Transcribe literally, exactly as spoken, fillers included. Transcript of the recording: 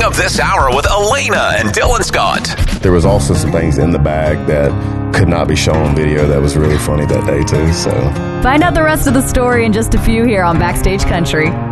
of this hour with Elena and Dylan Scott. There was also some things in the bag that could not be shown on video that was really funny that day too. So find out the rest of the story in just a few here on Backstage Country.